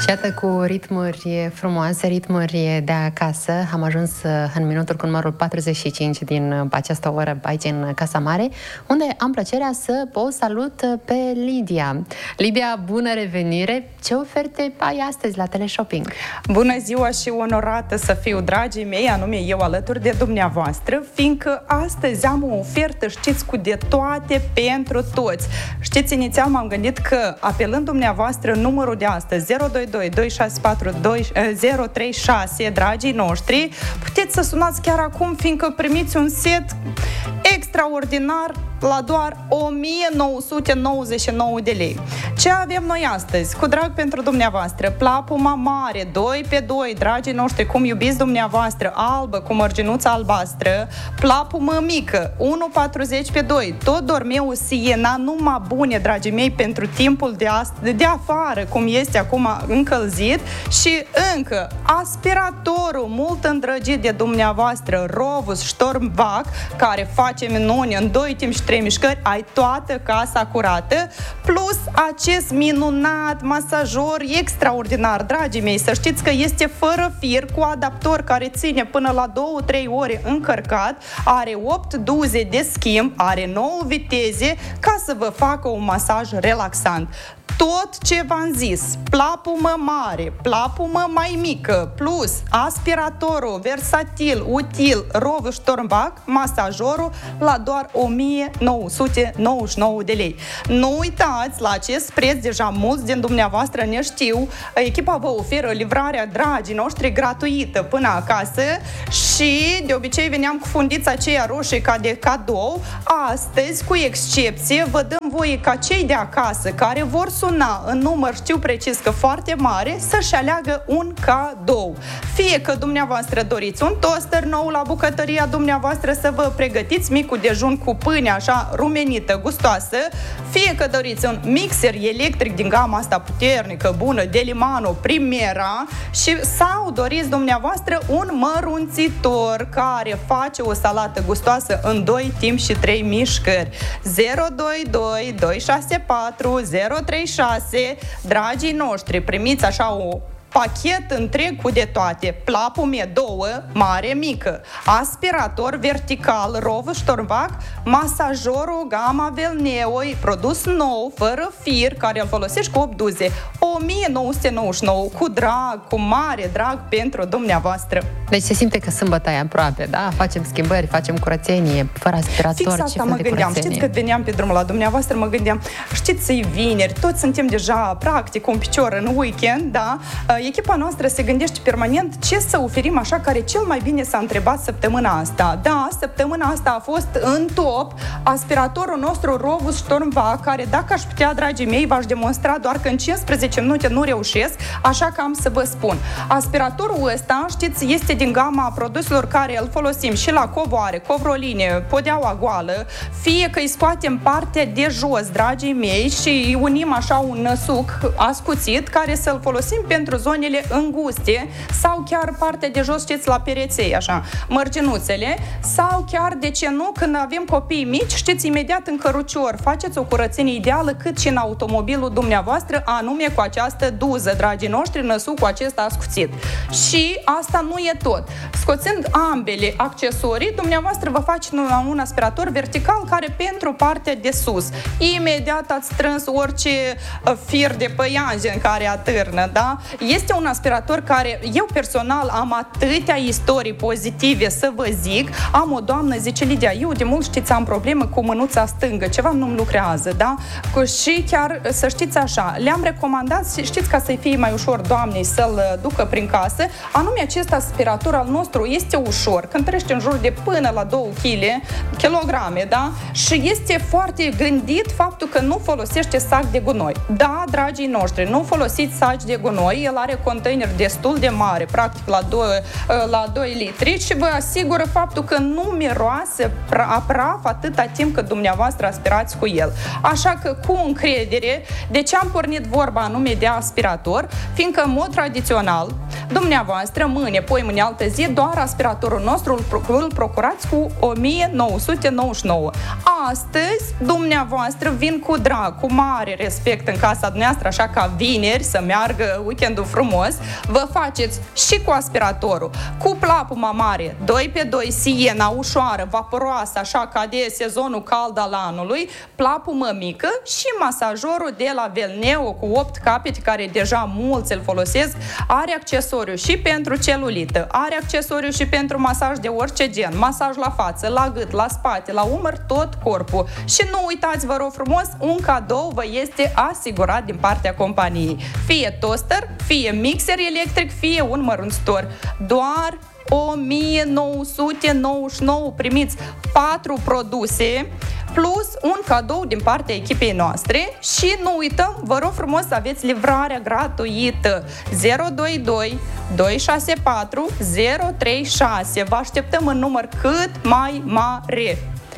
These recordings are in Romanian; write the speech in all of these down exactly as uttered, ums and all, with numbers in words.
Și iată, cu ritmuri frumoase, ritmuri de acasă, am ajuns în minutul cu numărul patruzeci și cinci din această oră aici în Casa Mare, unde am plăcerea să o salut pe Lidia. Lidia, bună revenire! Ce oferte ai astăzi la Teleshopping? Bună ziua și onorată să fiu, dragii mei, anume eu alături de dumneavoastră, fiindcă astăzi am o ofertă, știți, cu de toate pentru toți. Știți, inițial m-am gândit că, apelând dumneavoastră numărul de astăzi, zero doi doi doi șase patru zero trei șase, dragii noștri, puteți să sunați chiar acum, fiindcă primiți un set extraordinar la doar o mie nouă sute nouăzeci și nouă de lei. Ce avem noi astăzi? Cu drag pentru dumneavoastră, plapuma mare, doi pe doi, dragii noștri, cum iubiți dumneavoastră, albă cu mărginuță albastră, plapumă mică, unu patruzeci pe doi, tot dormeu Siena, numai bune, dragii mei, pentru timpul de, ast- de afară, cum este acum încălzit, și încă aspiratorul mult îndrăgit de dumneavoastră, Rovus Stormvac, care face minuni în doi timp și trei mișcări, ai toată casa curată, plus acest minunat masajor extraordinar, dragii mei, să știți că este fără fir, cu adaptor care ține până la două trei ore încărcat, are opt duze de schimb, are nouă viteze, ca să vă facă un masaj relaxant. Tot ce v-am zis, plapumă mare, plapumă mai mică, plus aspiratorul versatil, util, Rovus Stormvac, masajorul, la doar o mie nouă sute nouăzeci și nouă de lei. Nu uitați, la acest preț, deja mulți din dumneavoastră ne știu, echipa vă oferă livrarea, dragii noștri, gratuită până acasă și de obicei veneam cu fundița aceea roșie ca de cadou. Astăzi, cu excepție, vă dăm voie ca cei de acasă care vor suna în număr, știu precis că foarte mare, să-și aleagă un cadou. Fie că dumneavoastră doriți un toaster nou la bucătăria dumneavoastră să vă pregătiți micul dejun cu pâine așa rumenită, gustoasă, fie că doriți un mixer electric din gama asta puternică, bună, Delimano, Primera, și sau doriți dumneavoastră un mărunțitor care face o salată gustoasă în doi timp și trei mișcări. zero doi doi doi șase patru zero trei șase, dragii noștri, primiți așa o pachet întreg cu de toate, plapume două, mare, mică, aspirator vertical, Rovus Stormvac, masajorul Gamma Velneo, produs nou, fără fir, care îl folosești cu opt duze, o mie nouă sute nouăzeci și nouă, cu drag, cu mare drag pentru dumneavoastră. Deci se simte că sâmbătă e aproape, da? Facem schimbări, facem curățenie, fără aspirator. Fix asta ce mă gândeam. Știți că veneam pe drumul la dumneavoastră, mă gândeam, știți, e vineri, toți suntem deja practic un picior în weekend, da? Echipa noastră se gândește permanent ce să oferim așa care cel mai bine s-a întrebat săptămâna asta. Da, săptămâna asta a fost în top aspiratorul nostru Rovus Stormvac, care, dacă aș putea, dragii mei, v-aș demonstra, doar că în cincisprezece minute nu reușesc, așa că am să vă spun. Aspiratorul ăsta, știți, este din gama produselor care îl folosim și la covoare, covroline, podeaua goală, fie că îi scoatem partea de jos, dragii mei, și îi unim așa un năsuc ascuțit care să-l folosim pentru zonele înguste sau chiar partea de jos, știți, la pereței, așa, mărginuțele, sau chiar, de ce nu, când avem copii mici, știți, imediat în cărucior faceți o curățenie ideală cât și în automobilul dumneavoastră, anume cu această duză, dragii noștri, năsuc cu acesta ascuțit. Și asta nu e tot. Scoțând ambele accesorii, dumneavoastră vă faceți un aspirator vertical care pentru partea de sus. Imediat ați strâns orice fir de păianjen care atârnă, da? Este un aspirator care, eu personal am atâtea istorii pozitive să vă zic. Am o doamnă, zice, Lidia, eu de mult, știți, am probleme cu mânuța stângă, ceva nu-mi lucrează, da? Și chiar, să știți așa, le-am recomandat, știți, ca să-i fie mai ușor doamnei să-l ducă prin casă, anume acest aspirator al nostru este ușor, cântărește în jur de până la două kilograme, da? Și este foarte gândit faptul că nu folosește sac de gunoi. Da, dragii noștri, nu folosiți saci de gunoi, el are container destul de mare, practic la doi, la doi litri, și vă asigură faptul că nu miroase a praf atâta timp cât dumneavoastră aspirați cu el. Așa că, cu încredere, de ce am pornit vorba anume sisteme de aspirator, fiindcă în mod tradițional, dumneavoastră, mâine, poi mâine altă zi, doar aspiratorul nostru îl, îl procurați cu o mie nouă sute nouăzeci și nouă. Astăzi, dumneavoastră vin cu drag, cu mare respect în casa dumneavoastră, așa ca vineri să meargă weekendul frumos, vă faceți și cu aspiratorul, cu plapuma mare, doi pe doi, Siena, ușoară, vaporoasă, așa ca de sezonul cald al anului, plapumă mică și masajorul de la Velneo cu opt capete, care deja mulți îl folosesc, are accesoriu și pentru celulită, are accesoriu și pentru masaj de orice gen, masaj la față, la gât, la spate, la umăr, tot corpul. Și nu uitați, vă rog frumos, un cadou vă este asigurat din partea companiei. Fie toaster, fie mixer electric, fie un mărunțitor. Doar o mie nouă sute nouăzeci și nouă primiți patru produse plus un cadou din partea echipei noastre și nu uităm, vă rog frumos să aveți livrarea gratuită zero doi doi doi șase patru zero trei șase. Vă așteptăm în număr cât mai mare.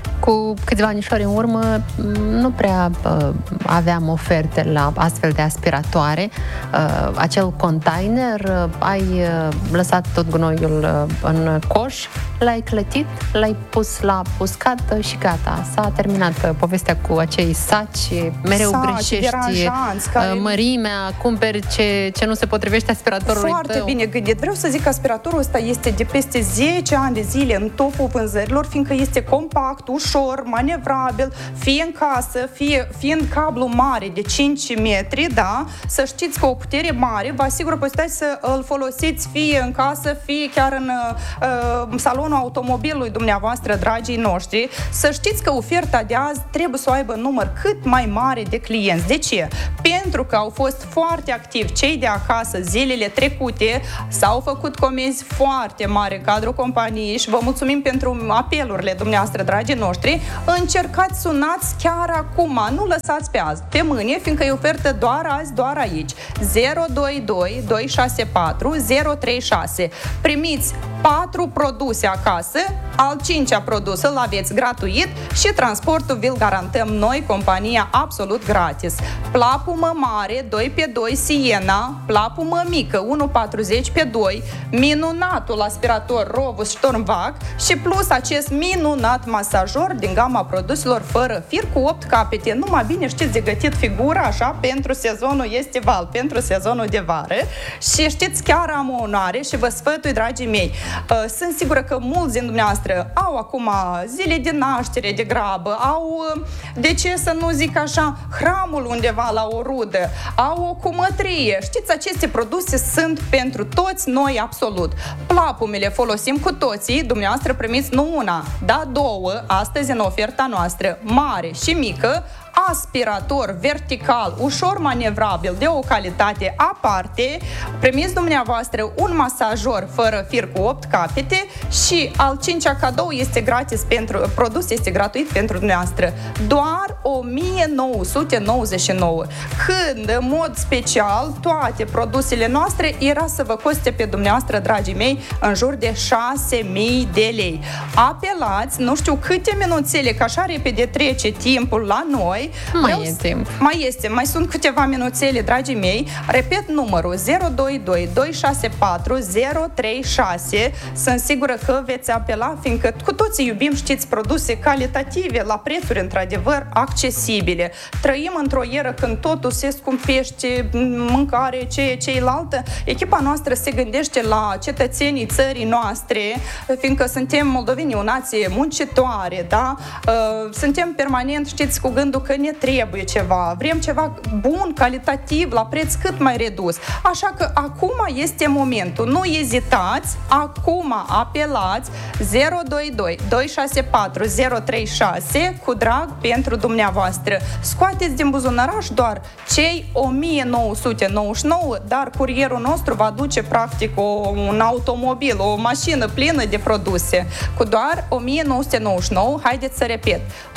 Cu câțiva anișori în urmă nu prea uh, aveam oferte la astfel de aspiratoare. Uh, acel container, uh, ai uh, lăsat tot gunoiul uh, în coș, l-ai clătit, l-ai pus la uscat uh, și gata. S-a terminat uh, povestea cu acei saci, mereu saci, greșești care... mărimea, cumperi ce, ce nu se potrivește aspiratorului Foarte tău. bine gândit. Vreau să zic că aspiratorul ăsta este de peste zece ani de zile în topul vânzărilor, fiindcă este compact, ușor, ușor, manevrabil, fie în casă, fie, fie în cablu mare de cinci metri, da, să știți că o putere mare, vă asigur că puteți să îl folosiți fie în casă, fie chiar în uh, salonul automobilului dumneavoastră, dragii noștri. Să știți că oferta de azi trebuie să o aibă număr cât mai mare de clienți. De ce? Pentru că au fost foarte activi cei de acasă zilele trecute, s-au făcut comenzi foarte mari în cadrul companiei și vă mulțumim pentru apelurile dumneavoastră, dragii noștri. Încercați, sunați chiar acum, nu lăsați pe azi, pe mâine, fiindcă e ofertă doar azi, doar aici. zero doi doi doi șase patru zero trei șase. Primiți patru produse acasă, al cincea produs îl aveți gratuit și transportul vi-l garantăm noi, compania, absolut gratis. Plapumă mare, doi pe doi Siena, plapumă mică, unu patruzeci pe doi, minunatul aspirator Rovus Stormvac și plus acest minunat masajor din gama produselor fără fir cu opt capete. Numai bine știți de gătit figura așa pentru sezonul estival, pentru sezonul de vară. Și știți, chiar am o onoare și vă sfătui, dragii mei, sunt sigură că mulți din dumneavoastră au acum zile de naștere de grabă, au, de ce să nu zic așa, hramul undeva la o rudă, au o cumătrie. Știți, aceste produse sunt pentru toți noi absolut. Plapumele folosim cu toții, dumneavoastră primiți nu una, dar două, astăzi în oferta noastră, mare și mică, aspirator vertical, ușor manevrabil, de o calitate aparte, primiți dumneavoastră un masajor fără fir cu opt capete și al cincea cadou este gratis pentru, produs este gratuit pentru dumneavoastră. Doar o mie nouă sute nouăzeci și nouă. Când, în mod special, toate produsele noastre era să vă coste pe dumneavoastră, dragii mei, în jur de șase mii de lei. Apelați, nu știu câte minuțele, că așa repede trece timpul la noi. Mai Vreau e timp. Mai este, mai sunt câteva minuțele, dragii mei. Repet numărul zero doi doi doi șase patru zero trei șase. Sunt sigură că veți apela, fiindcă cu toții iubim, știți, produse calitative, la prețuri într-adevăr accesibile. Trăim într-o eră când totul se scumpește, mâncare, ce ceilaltă. Echipa noastră se gândește la cetățenii țării noastre, fiindcă suntem moldovenii, o nație muncitoare, da? Suntem permanent, știți, cu gândul că ne trebuie ceva, vrem ceva bun, calitativ, la preț cât mai redus. Așa că acum este momentul. Nu ezitați, acum apelați zero doi doi doi șase patru zero trei șase cu drag pentru dumneavoastră. Scoateți din buzunaraș doar cei o mie nouă sute nouăzeci și nouă, dar curierul nostru va duce practic o, un automobil, o mașină plină de produse cu doar o mie nouă sute nouăzeci și nouă. Haideți să repet.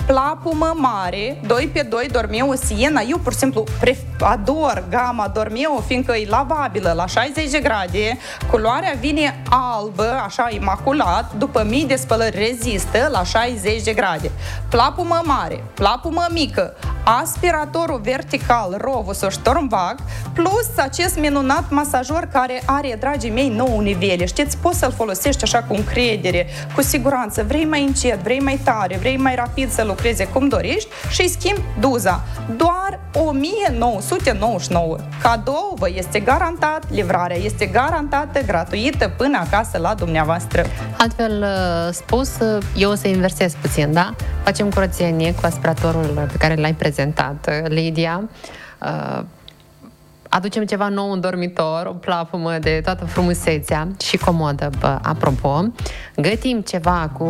Plapumă mare, doi pe doi Dormeo Siena. Eu pur și simplu ador gama Dormeo, fiindcă e lavabilă la șaizeci de grade, culoarea vine albă, așa imaculat, după mii de spălări rezistă la șaizeci de grade. Plapumă mare, plapumă mică, aspiratorul vertical Rovus Stormvac, plus acest minunat masajor care are, dragii mei, nouă nivele. Știți, poți să-l folosești așa cu încredere, cu siguranță. Vrei mai încet, vrei mai tare, vrei mai rapid să lucreze cum dorești și îi schimbi duza. Doar o mie nouă sute nouăzeci și nouă. Cadou vă este garantat, livrarea este garantată, gratuită până acasă la dumneavoastră. Altfel spus, eu o să inversez puțin, da? Facem curățenie cu aspiratorul pe care l-ai prezentat, Lidia. Aducem ceva nou în dormitor, o plapumă de toată frumusețea și comodă, bă, apropo. Gătim ceva cu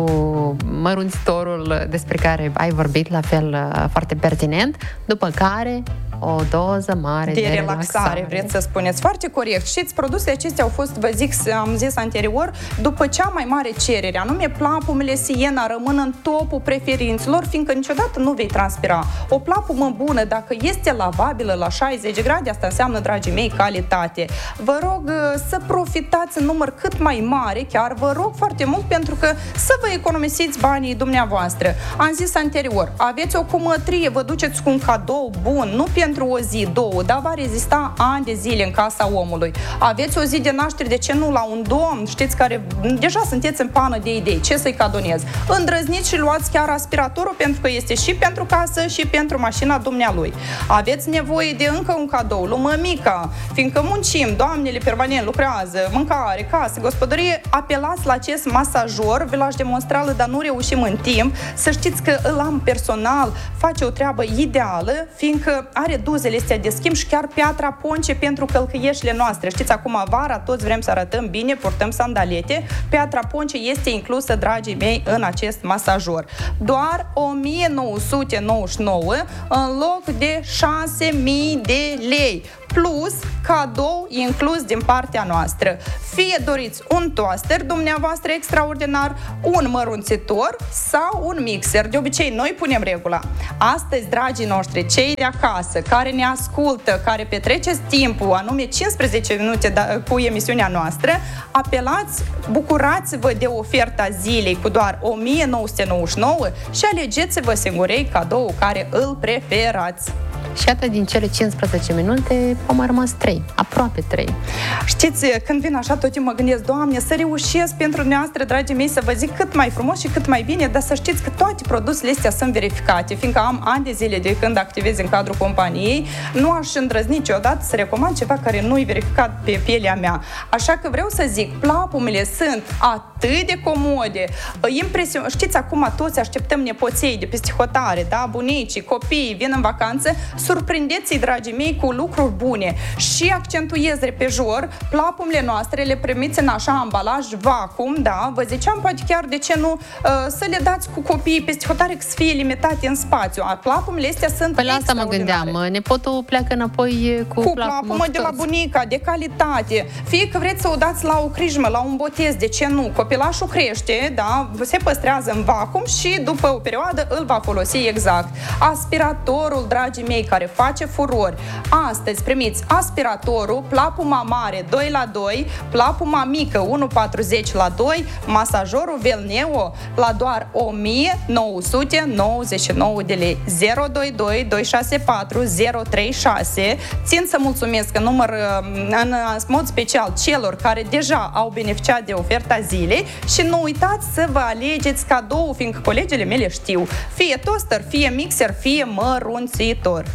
mărunțitorul despre care ai vorbit, la fel foarte pertinent, după care o doză mare de, de relaxare. relaxare. Vreți să spuneți foarte corect. Știți, produsele acestea au fost, vă zic, am zis anterior, după cea mai mare cerere, anume plapumele Siena rămân în topul preferinților, fiindcă niciodată nu vei transpira. O plapumă bună, dacă este lavabilă la șaizeci de grade, asta înseamnă, dragii mei, calitate. Vă rog să profitați în număr cât mai mare, chiar vă rog foarte mult, pentru că să vă economisiți banii dumneavoastră. Am zis anterior, aveți o cumătrie, vă duceți cu un cadou bun, nu pentru o zi, două, dar va rezista ani de zile în casa omului. Aveți o zi de naștere, de ce nu, la un domn, știți, care deja sunteți în pană de idei, ce să-i cadonez? Îndrăzniți și luați chiar aspiratorul, pentru că este și pentru casă și pentru mașina dumnealui. Aveți nevoie de încă un cadou, lui mămica, fiindcă muncim, doamnele permanent lucrează, mâncare, casă, gospodărie, apelați la acest masajor, vi l-aș demonstra, dar nu reușim în timp. Să știți că îl am personal, face o treabă ideală, fiindcă are dozele astea de schimb și chiar piatra ponce pentru călcăieșile noastre. Știți, acum vara toți vrem să arătăm bine, purtăm sandalete. Piatra ponce este inclusă, dragii mei, în acest masajor. Doar o mie nouă sute nouăzeci și nouă în loc de șase mii de lei. Plus cadou inclus din partea noastră. Fie doriți un toaster, dumneavoastră extraordinar, un mărunțitor sau un mixer. De obicei, noi punem regula. Astăzi, dragii noștri, cei de acasă, care ne ascultă, care petreceți timpul, anume cincisprezece minute cu emisiunea noastră, apelați, bucurați-vă de oferta zilei cu doar o mie nouă sute nouăzeci și nouă și alegeți-vă singurei cadou care îl preferați. Și atât din cele cincisprezece minute au mai rămas trei, aproape trei. Știți, când vin așa, tot timpul mă gândesc, Doamne, să reușesc pentru dumneavoastră, dragii mei, să vă zic cât mai frumos și cât mai bine, dar să știți că toate produsele astea sunt verificate, fiindcă am ani de zile de când activez în cadrul companiei, nu aș îndrăzni niciodată să recomand ceva care nu e verificat pe pielea mea. Așa că vreau să zic, plapumele sunt atât de comode, impresion... Știți, acum toți așteptăm nepoței de peste hotare, da? Bunicii, copiii vin în vacanță, surprindeți-i, dragii mei, cu lucruri bune și accentuez repejor, plapumele noastre le primiți în așa ambalaj vacuum, da, vă ziceam, poate chiar de ce nu uh, să le dați cu copiii peste hotare să fie limitate în spațiu. Plapumele astea sunt Păi la asta mă gândeam, nepotul pleacă înapoi cu, cu plapumă, plapumă de la bunica, de calitate, fie că vreți să o dați la o crijmă, la un botez, de ce nu? Copilașul crește, da, se păstrează în vacuum și după o perioadă îl va folosi exact. Aspiratorul, dragii mei, care face furori. Astăzi primiți aspiratorul, plapuma mare doi la doi, plapuma mică unu patruzeci la doi, masajorul Velneo la doar o mie nouă sute nouăzeci și nouă de lei. zero doi doi doi șase patru zero trei șase. Țin să mulțumesc în număr, în mod special celor care deja au beneficiat de oferta zilei și nu uitați să vă alegeți cadou, fiindcă colegele mele știu, fie toaster, fie mixer, fie mărunțitor.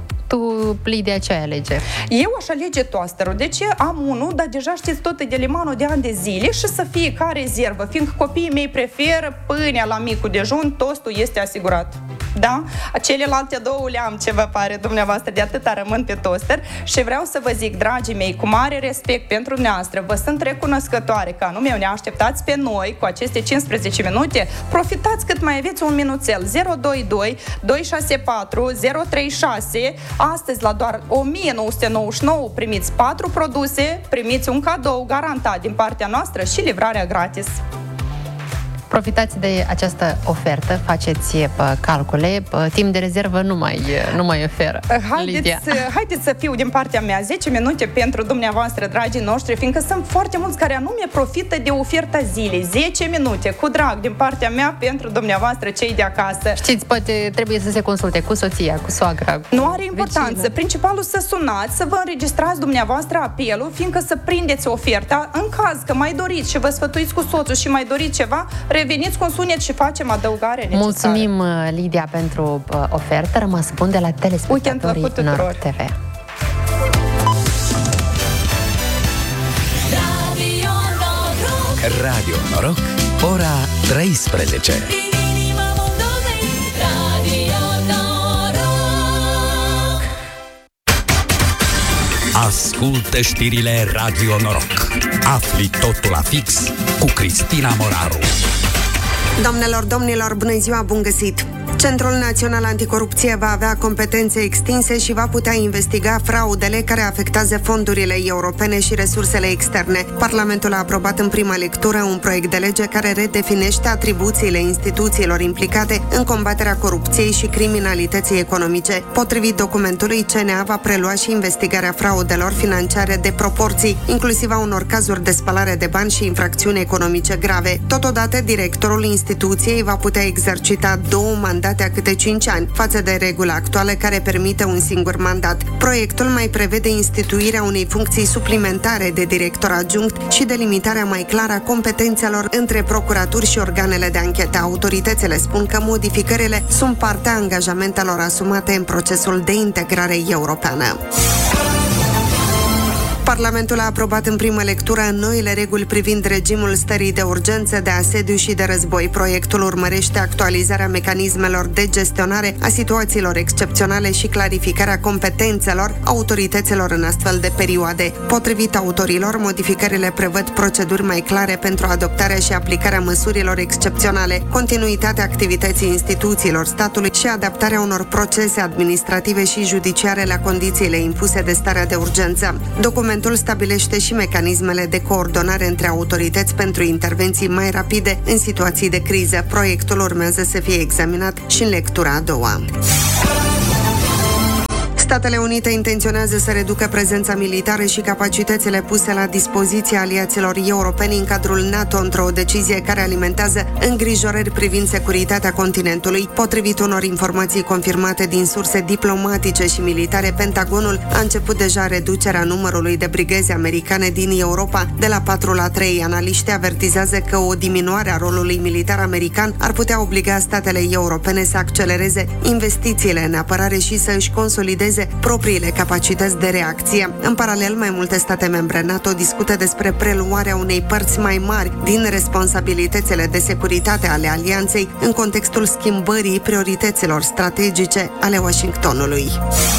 Tu, Lidia, ce ai alege? Eu aș alege toasterul. De ce? Am unul, dar deja știți tot de limanul de ani de zile și să fie ca rezervă, fiindcă copiii mei preferă pâinea la micul dejun, tostul este asigurat. Da? Celelalte două le am, ce vă pare dumneavoastră, de atâta rămân pe toaster și vreau să vă zic, dragii mei, cu mare respect pentru dumneavoastră, vă sunt recunoscătoare că anume ne așteptați pe noi cu aceste cincisprezece minute, profitați cât mai aveți un minuțel. Zero doi doi doi șase patru zero trei șase. Astăzi la doar o mie nouă sute nouăzeci și nouă primiți patru produse, primiți un cadou garantat din partea noastră și livrarea gratis. Profitați de această ofertă, faceți calcule, timp de rezervă nu mai, nu mai oferă. Haideți, haideți să fiu din partea mea zece minute pentru dumneavoastră, dragii noștri, fiindcă sunt foarte mulți care anume profită de oferta zilei. zece minute, cu drag, din partea mea pentru dumneavoastră, cei de acasă. Știți, poate trebuie să se consulte cu soția, cu soacra. Cu nu are importanță. Vecină. Principalul să sunați, să vă înregistrați dumneavoastră apelul, fiindcă să prindeți oferta. În caz că mai doriți și vă sfătuiți cu soțul și mai doriți ceva, reveniți cu un sunet și facem adăugare necesară. Mulțumim, Lidia, pentru uh, ofertă. Rămas bun de la telespectatorii Noroc T V. Radio Noroc, ora treisprezece. Ascultă știrile Radio Noroc. Afli totul la fix cu Cristina Moraru. Doamnelor, domnilor, bună ziua, bun găsit! Centrul Național Anticorupție va avea competențe extinse și va putea investiga fraudele care afectează fondurile europene și resursele externe. Parlamentul a aprobat în prima lectură un proiect de lege care redefinește atribuțiile instituțiilor implicate în combaterea corupției și criminalității economice. Potrivit documentului, C N A va prelua și investigarea fraudelor financiare de proporții, inclusiv a unor cazuri de spălare de bani și infracțiuni economice grave. Totodată, directorul instituției va putea exercita două mandate a câte cinci ani, față de regula actuală care permite un singur mandat. Proiectul mai prevede instituirea unei funcții suplimentare de director adjunct și delimitarea mai clară a competențelor între procuraturi și organele de anchetă. Autoritățile spun că modificările sunt partea angajamentelor asumate în procesul de integrare europeană. Parlamentul a aprobat în primă lectură noile reguli privind regimul stării de urgență, de asediu și de război. Proiectul urmărește actualizarea mecanismelor de gestionare a situațiilor excepționale și clarificarea competențelor autorităților în astfel de perioade. Potrivit autorilor, modificările prevăd proceduri mai clare pentru adoptarea și aplicarea măsurilor excepționale, continuitatea activității instituțiilor statului și adaptarea unor procese administrative și judiciare la condițiile impuse de starea de urgență. Documentul stabilește și mecanismele de coordonare între autorități pentru intervenții mai rapide în situații de criză. Proiectul urmează să fie examinat și în lectura a doua. Statele Unite intenționează să reducă prezența militară și capacitățile puse la dispoziția aliaților europeni în cadrul NATO, într-o decizie care alimentează îngrijorări privind securitatea continentului. Potrivit unor informații confirmate din surse diplomatice și militare, Pentagonul a început deja reducerea numărului de brigăzi americane din Europa de la patru la trei. Analiștii avertizează că o diminuare a rolului militar american ar putea obliga statele europene să accelereze investițiile în apărare și să își consolideze propriile capacități de reacție. În paralel, mai multe state membre NATO discută despre preluarea unei părți mai mari din responsabilitățile de securitate ale alianței în contextul schimbării priorităților strategice ale Washingtonului.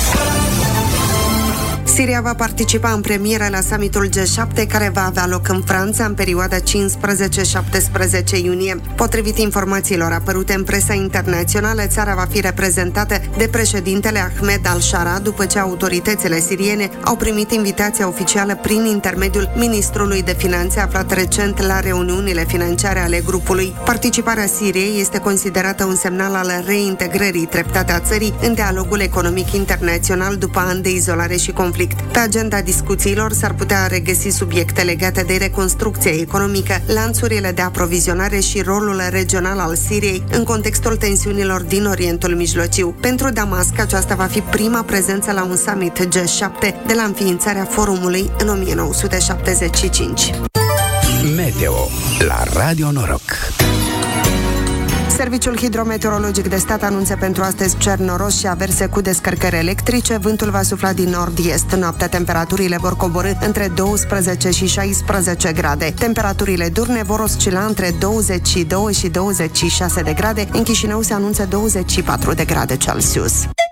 Siria va participa în premieră la summitul G șapte, care va avea loc în Franța în perioada cincisprezece șaptesprezece iunie. Potrivit informațiilor apărute în presa internațională, țara va fi reprezentată de președintele Ahmed al-Shara, după ce autoritățile siriene au primit invitația oficială prin intermediul ministrului de finanțe aflat recent la reuniunile financiare ale grupului. Participarea Siriei este considerată un semnal al reintegrării treptate a țării în dialogul economic internațional după ani de izolare și conflict. Pe agenda discuțiilor s-ar putea regăsi subiecte legate de reconstrucția economică, lanțurile de aprovizionare și rolul regional al Siriei în contextul tensiunilor din Orientul Mijlociu. Pentru Damasc, aceasta va fi prima prezență la un summit G șapte de la înființarea forumului în o mie nouă sute șaptezeci și cinci. Meteo la Radio Noroc. Serviciul Hidrometeorologic de Stat anunță pentru astăzi cer noros și averse cu descărcări electrice. Vântul va sufla din nord-est. Noaptea temperaturile vor coborî între douăsprezece și șaisprezece grade. Temperaturile diurne vor oscila între douăzeci și doi și douăzeci și șase de grade. În Chișinău se anunță douăzeci și patru de grade Celsius.